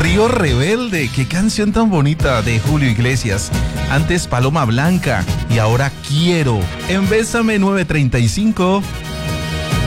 Río Rebelde, qué canción tan bonita de Julio Iglesias. Antes Paloma Blanca y ahora Quiero. En Bésame 935.